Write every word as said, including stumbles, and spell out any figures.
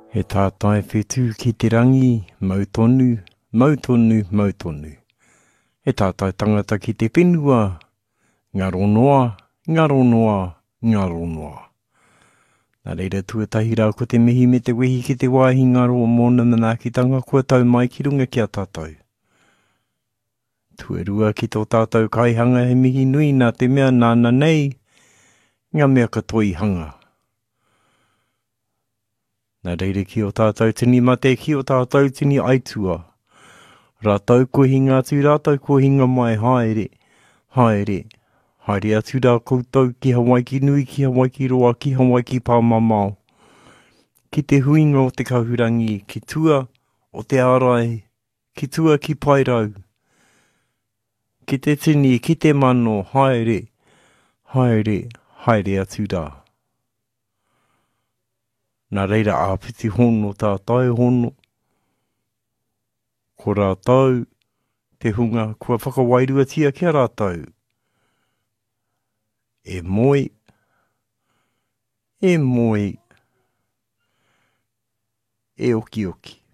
He tātai whetū ki te rangi, mautonu, mautonu, mautonu. He tātai tangata ki te whenua, ngaro noa, ngaro noa, ngaro noa. Nā reira tuatahi rā ko te mihi me te wehi ki te wāhi ngaro o mōna manaakitanga kua tau mai ki runga ki a tātou. Tuarua ki tō tātou kaihanga he mihi nui nā te mea nāna nei, ngā mea katoi hanga. Nā reira ki o tātou tini mate ki o tātou tini aitua. Rātou ko hinga atu, rātou ko hinga mai haere, haere, haere atu rā koutou ki Hawaii ki nui, ki Hawaii ki roa, ki Hawaii ki pāmamao. Ki te huinga o te kahurangi, ki tua o te ārai, ki tua ki pairau. Ki te tini, ki te mano, haere, haere, haere atu rā. Nā reira āpiti hono tātai hono. Ko rātou, te hunga kua whakawairuatia kia rātou. E moi, e moi, e oki oki.